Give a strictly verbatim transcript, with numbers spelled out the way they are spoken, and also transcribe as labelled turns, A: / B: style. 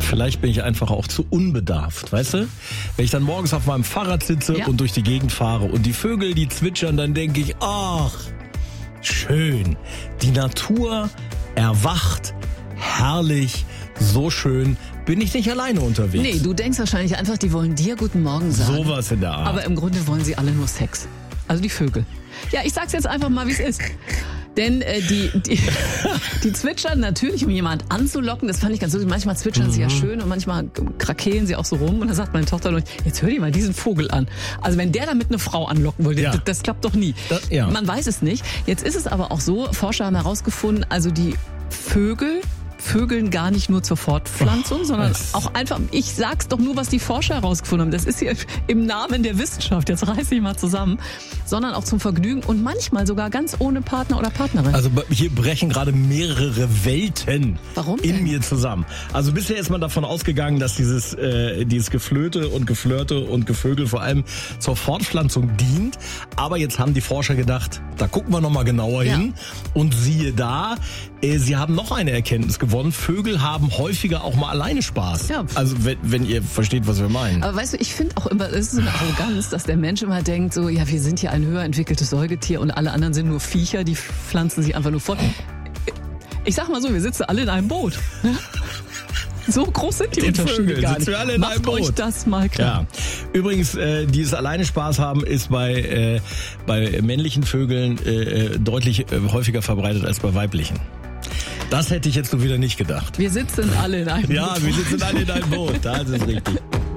A: Vielleicht bin ich einfach auch zu unbedarft, weißt du? Wenn ich dann morgens auf meinem Fahrrad sitze ja. und durch die Gegend fahre und die Vögel, die zwitschern, dann denke ich, ach, schön. Die Natur erwacht, herrlich, so schön. Bin ich nicht alleine unterwegs.
B: Nee, du denkst wahrscheinlich einfach, die wollen dir guten Morgen sagen.
A: Sowas in der Art.
B: Aber im Grunde wollen sie alle nur Sex. Also die Vögel. Ja, ich sag's jetzt einfach mal, wie es ist. Denn äh, die, die, die zwitschern natürlich, um jemand anzulocken. Das fand ich ganz lustig. Manchmal zwitschern mhm. sie ja schön und manchmal krakeelen sie auch so rum. Und dann sagt meine Tochter noch, jetzt hör dir mal diesen Vogel an. Also wenn der damit eine Frau anlocken wollte, ja. das, das klappt doch nie. Das, ja. Man weiß es nicht. Jetzt ist es aber auch so, Forscher haben herausgefunden, also die Vögel Vögeln gar nicht nur zur Fortpflanzung, oh, sondern auch einfach, ich sag's doch nur, was die Forscher herausgefunden haben, das ist hier im Namen der Wissenschaft, jetzt reiß ich mal zusammen, sondern auch zum Vergnügen und manchmal sogar ganz ohne Partner oder Partnerin.
A: Also hier brechen gerade mehrere Welten
B: Warum
A: in
B: denn?
A: mir zusammen. Also bisher ist man davon ausgegangen, dass dieses, äh, dieses Geflöte und Geflirte und Gevögel vor allem zur Fortpflanzung dient, aber jetzt haben die Forscher gedacht, da gucken wir nochmal genauer ja. hin und siehe da, äh, sie haben noch eine Erkenntnis gewonnen. Vögel haben häufiger auch mal alleine Spaß. Ja. Also wenn, wenn ihr versteht, was wir meinen.
B: Aber weißt du, ich finde auch immer, es ist so eine Arroganz, dass der Mensch immer denkt, so, ja, wir sind hier ein höher entwickeltes Säugetier und alle anderen sind nur Viecher, die pflanzen sich einfach nur fort. Ich sag mal so, wir sitzen alle in einem Boot. So groß sind die, die Unterschiede
A: Vögel,
B: gar nicht.
A: Wir alle in
B: Macht
A: einem Boot.
B: euch das mal klar.
A: Ja. Übrigens, äh, dieses alleine Spaß haben ist bei, äh, bei männlichen Vögeln äh, deutlich äh, häufiger verbreitet als bei weiblichen. Das hätte ich jetzt so wieder nicht gedacht.
B: Wir sitzen alle in einem
A: ja, Boot. Ja, wir sitzen alle in einem Boot. Das ist richtig.